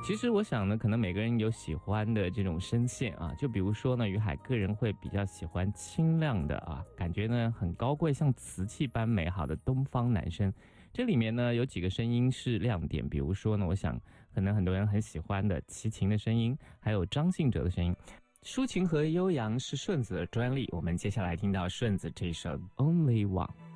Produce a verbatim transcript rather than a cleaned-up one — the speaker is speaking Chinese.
其实我想呢，可能每个人有喜欢的这种声线啊，就比如说呢，于海个人会比较喜欢清亮的啊，感觉呢很高贵，像瓷器般美好的东方男声。这里面呢有几个声音是亮点，比如说呢，我想可能很多人很喜欢的齐秦的声音，还有张信哲的声音。抒情和悠扬是顺子的专利，我们接下来听到顺子这一首 Only One。